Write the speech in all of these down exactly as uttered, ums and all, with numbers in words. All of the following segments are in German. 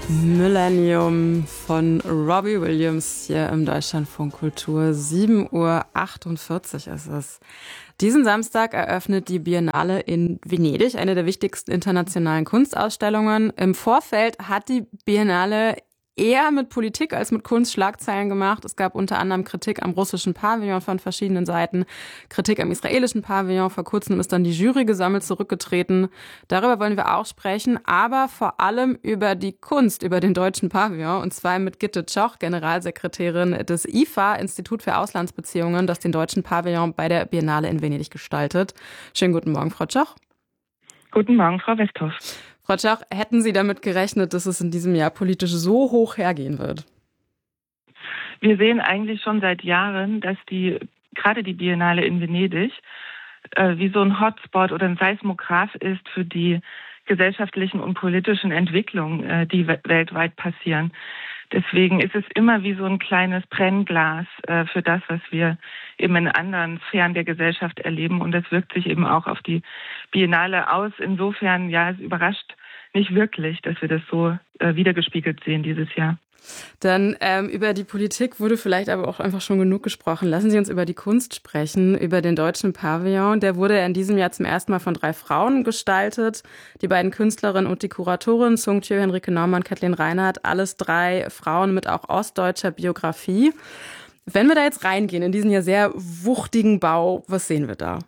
Millennium von Robbie Williams hier im Deutschlandfunk Kultur. sieben Uhr achtundvierzig ist es. Diesen Samstag eröffnet die Biennale in Venedig, eine der wichtigsten internationalen Kunstausstellungen. Im Vorfeld hat die Biennale eher mit Politik als mit Kunst Schlagzeilen gemacht. Es gab unter anderem Kritik am russischen Pavillon von verschiedenen Seiten, Kritik am israelischen Pavillon. Vor kurzem ist dann die Jury gesammelt zurückgetreten. Darüber wollen wir auch sprechen, aber vor allem über die Kunst, über den deutschen Pavillon. Und zwar mit Gitte Tschoch, Generalsekretärin des I F A, Institut für Auslandsbeziehungen, das den deutschen Pavillon bei der Biennale in Venedig gestaltet. Schönen guten Morgen, Frau Tschoch. Guten Morgen, Frau Westhoff. Frau Tschoch, hätten Sie damit gerechnet, dass es in diesem Jahr politisch so hoch hergehen wird? Wir sehen eigentlich schon seit Jahren, dass die gerade die Biennale in Venedig äh, wie so ein Hotspot oder ein Seismograph ist für die gesellschaftlichen und politischen Entwicklungen, äh, die we- weltweit passieren. Deswegen ist es immer wie so ein kleines Brennglas äh, für das, was wir eben in anderen Sphären der Gesellschaft erleben. Und das wirkt sich eben auch auf die Biennale aus. Insofern, ja, es überrascht nicht wirklich, dass wir das so äh, wiedergespiegelt sehen dieses Jahr. Dann ähm, über die Politik wurde vielleicht aber auch einfach schon genug gesprochen. Lassen Sie uns über die Kunst sprechen, über den deutschen Pavillon. Der wurde in diesem Jahr zum ersten Mal von drei Frauen gestaltet. Die beiden Künstlerinnen und die Kuratorin, Sung Tjö, Henrike Naumann, Kathleen Reinhardt, alles drei Frauen mit auch ostdeutscher Biografie. Wenn wir da jetzt reingehen in diesen ja sehr wuchtigen Bau, was sehen wir da?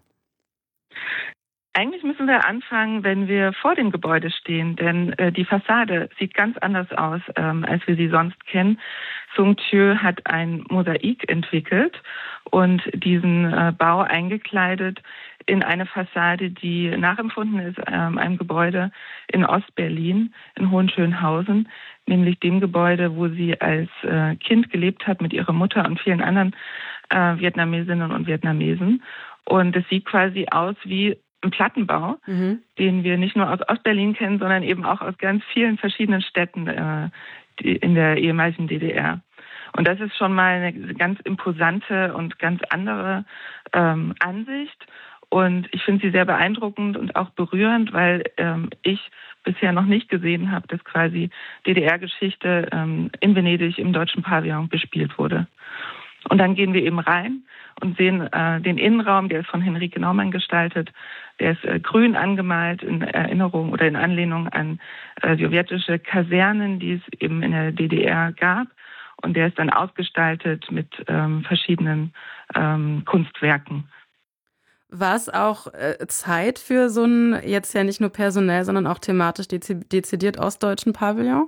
Eigentlich müssen wir anfangen, wenn wir vor dem Gebäude stehen, denn äh, die Fassade sieht ganz anders aus, ähm, als wir sie sonst kennen. Sung Tjö hat ein Mosaik entwickelt und diesen äh, Bau eingekleidet in eine Fassade, die nachempfunden ist ähm, einem Gebäude in Ostberlin, in Hohenschönhausen, nämlich dem Gebäude, wo sie als äh, Kind gelebt hat mit ihrer Mutter und vielen anderen äh, Vietnamesinnen und Vietnamesen. Und es sieht quasi aus wie ein Plattenbau, mhm. den wir nicht nur aus Ostberlin kennen, sondern eben auch aus ganz vielen verschiedenen Städten äh, die in der ehemaligen D D R. Und das ist schon mal eine ganz imposante und ganz andere ähm, Ansicht. Und ich finde sie sehr beeindruckend und auch berührend, weil ähm, ich bisher noch nicht gesehen habe, dass quasi D D R-Geschichte ähm, in Venedig im deutschen Pavillon bespielt wurde. Und dann gehen wir eben rein und sehen äh, den Innenraum, der ist von Henrike Naumann gestaltet. Der ist äh, grün angemalt in Erinnerung oder in Anlehnung an äh, sowjetische Kasernen, die es eben in der D D R gab. Und der ist dann ausgestaltet mit ähm, verschiedenen ähm, Kunstwerken. War es auch äh, Zeit für so einen, jetzt ja nicht nur personell, sondern auch thematisch dezi- dezidiert ostdeutschen Pavillon?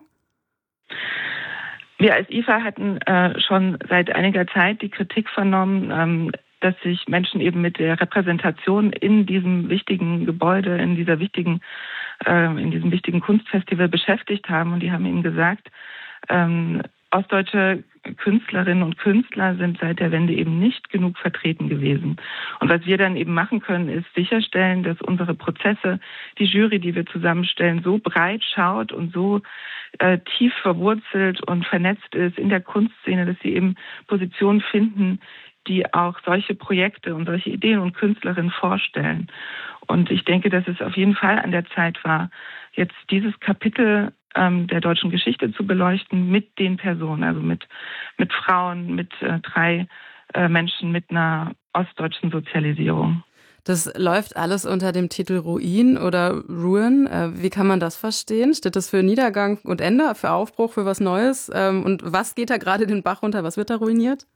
Wir als I F A hatten äh, schon seit einiger Zeit die Kritik vernommen, ähm, dass sich Menschen eben mit der Repräsentation in diesem wichtigen Gebäude, in dieser wichtigen, äh, in diesem wichtigen Kunstfestival beschäftigt haben. Und die haben eben gesagt, ähm, ostdeutsche Künstlerinnen und Künstler sind seit der Wende eben nicht genug vertreten gewesen. Und was wir dann eben machen können, ist sicherstellen, dass unsere Prozesse, die Jury, die wir zusammenstellen, so breit schaut und so äh, tief verwurzelt und vernetzt ist in der Kunstszene, dass sie eben Positionen finden, die auch solche Projekte und solche Ideen und Künstlerinnen vorstellen. Und ich denke, dass es auf jeden Fall an der Zeit war, jetzt dieses Kapitel ähm, der deutschen Geschichte zu beleuchten mit den Personen, also mit, mit Frauen, mit äh, drei äh, Menschen mit einer ostdeutschen Sozialisierung. Das läuft alles unter dem Titel Ruin oder Ruin. Äh, wie kann man das verstehen? Steht das für Niedergang und Ende, für Aufbruch, für was Neues? Ähm, und was geht da gerade den Bach runter? Was wird da ruiniert?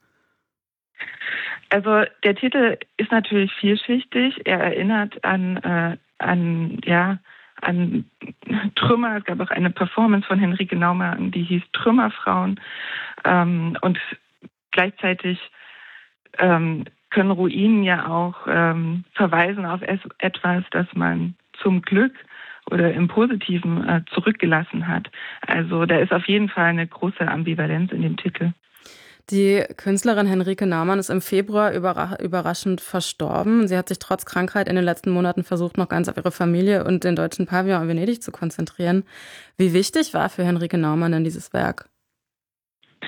Also der Titel ist natürlich vielschichtig. Er erinnert an, äh, an, ja, an Trümmer. Es gab auch eine Performance von Henrike Naumann, die hieß Trümmerfrauen. Ähm, und gleichzeitig ähm, können Ruinen ja auch ähm, verweisen auf es, etwas, das man zum Glück oder im Positiven äh, zurückgelassen hat. Also da ist auf jeden Fall eine große Ambivalenz in dem Titel. Die Künstlerin Henrike Naumann ist im Februar überra- überraschend verstorben. Sie hat sich trotz Krankheit in den letzten Monaten versucht, noch ganz auf ihre Familie und den deutschen Pavillon in Venedig zu konzentrieren. Wie wichtig war für Henrike Naumann denn dieses Werk?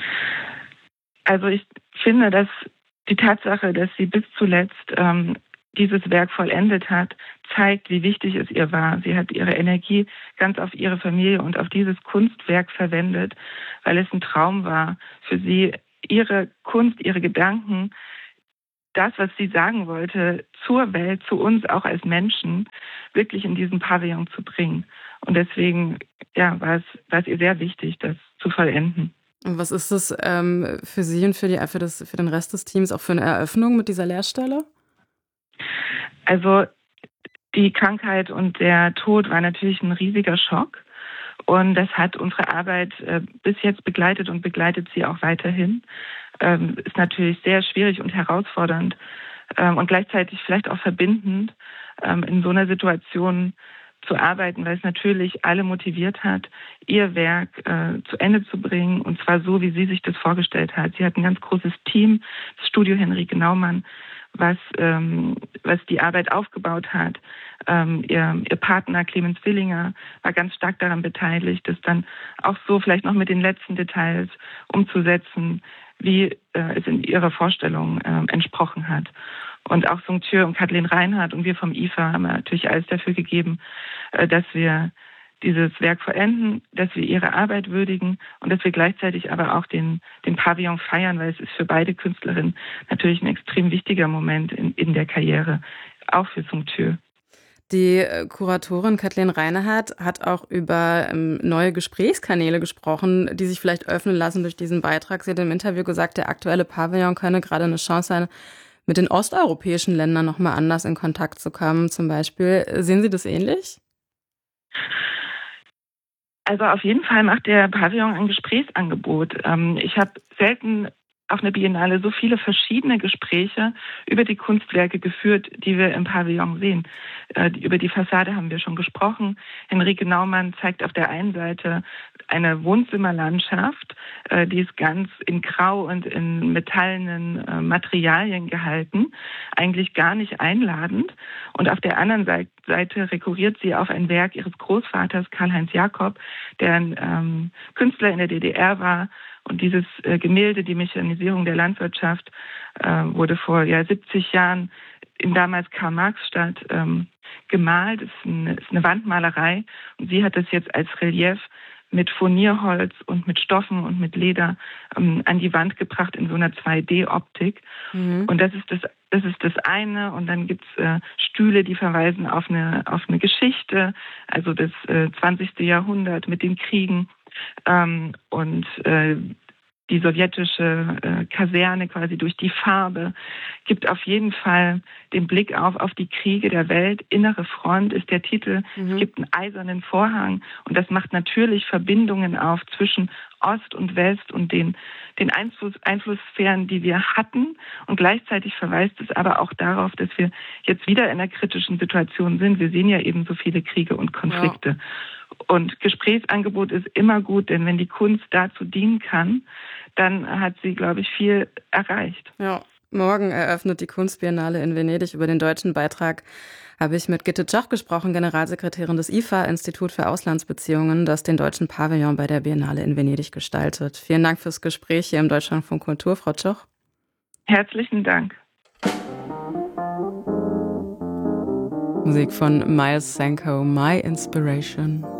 Also ich finde, dass die Tatsache, dass sie bis zuletzt ähm, dieses Werk vollendet hat, zeigt, wie wichtig es ihr war. Sie hat ihre Energie ganz auf ihre Familie und auf dieses Kunstwerk verwendet, weil es ein Traum war für sie, ihre Kunst, ihre Gedanken, das, was sie sagen wollte, zur Welt, zu uns auch als Menschen, wirklich in diesen Pavillon zu bringen. Und deswegen ja, war es, war es ihr sehr wichtig, das zu vollenden. Und was ist das ähm, für Sie und für, die, für, das, für den Rest des Teams auch für eine Eröffnung mit dieser Lehrstelle? Also die Krankheit und der Tod war natürlich ein riesiger Schock. Und das hat unsere Arbeit äh, bis jetzt begleitet und begleitet sie auch weiterhin. Ähm, ist natürlich sehr schwierig und herausfordernd ähm, und gleichzeitig vielleicht auch verbindend, ähm, in so einer Situation zu arbeiten, weil es natürlich alle motiviert hat, ihr Werk äh, zu Ende zu bringen, und zwar so, wie sie sich das vorgestellt hat. Sie hat ein ganz großes Team, das Studio Henrike Naumann, was, ähm, was die Arbeit aufgebaut hat. Ähm, ihr, ihr Partner Clemens Willinger war ganz stark daran beteiligt, das dann auch so vielleicht noch mit den letzten Details umzusetzen, wie äh, es in ihrer Vorstellung äh, entsprochen hat. Und auch Sung Tjö und Kathleen Reinhardt und wir vom I F A haben natürlich alles dafür gegeben, äh, dass wir dieses Werk vollenden, dass wir ihre Arbeit würdigen und dass wir gleichzeitig aber auch den, den Pavillon feiern, weil es ist für beide Künstlerinnen natürlich ein extrem wichtiger Moment in, in der Karriere, auch für Sung Tjö. Die Kuratorin Kathleen Reinhardt hat auch über ähm, neue Gesprächskanäle gesprochen, die sich vielleicht öffnen lassen durch diesen Beitrag. Sie hat im Interview gesagt, der aktuelle Pavillon könne gerade eine Chance sein, mit den osteuropäischen Ländern noch mal anders in Kontakt zu kommen, zum Beispiel. Sehen Sie das ähnlich? Also auf jeden Fall macht der Pavillon ein Gesprächsangebot. Ich habe selten auf einer Biennale so viele verschiedene Gespräche über die Kunstwerke geführt, die wir im Pavillon sehen. Über die Fassade haben wir schon gesprochen. Henrike Naumann zeigt auf der einen Seite eine Wohnzimmerlandschaft, die ist ganz in Grau und in metallenen Materialien gehalten, eigentlich gar nicht einladend. Und auf der anderen Seite rekurriert sie auf ein Werk ihres Großvaters Karl-Heinz Jakob, der ein ähm, Künstler in der D D R war. Und dieses äh, Gemälde, die Mechanisierung der Landwirtschaft, äh, wurde vor ja, siebzig Jahren in damals Karl-Marx-Stadt ähm, gemalt. Es ist, eine, ist eine Wandmalerei. Und sie hat das jetzt als Relief mit Furnierholz und mit Stoffen und mit Leder ähm, an die Wand gebracht in so einer zwei D Optik. Mhm. Und das ist das, das ist das eine. Und dann gibt's äh, Stühle, die verweisen auf eine, auf eine Geschichte, also das äh, zwanzigste Jahrhundert mit den Kriegen. Ähm, und äh, die sowjetische äh, Kaserne quasi durch die Farbe gibt auf jeden Fall den Blick auf, auf die Kriege der Welt. Innere Front ist der Titel. Mhm. Es gibt einen eisernen Vorhang und das macht natürlich Verbindungen auf zwischen Ost und West und den, den Einfluss, Einflusssphären, die wir hatten. Und gleichzeitig verweist es aber auch darauf, dass wir jetzt wieder in einer kritischen Situation sind. Wir sehen ja eben so viele Kriege und Konflikte. Ja. Und Gesprächsangebot ist immer gut, denn wenn die Kunst dazu dienen kann, dann hat sie, glaube ich, viel erreicht. Ja, morgen eröffnet die Kunstbiennale in Venedig. Über den deutschen Beitrag habe ich mit Gitte Tschoch gesprochen, Generalsekretärin des I F A, Institut für Auslandsbeziehungen, das den deutschen Pavillon bei der Biennale in Venedig gestaltet. Vielen Dank fürs Gespräch hier im Deutschlandfunk Kultur, Frau Tschoch. Herzlichen Dank. Musik von Miles Sanko, My Inspiration.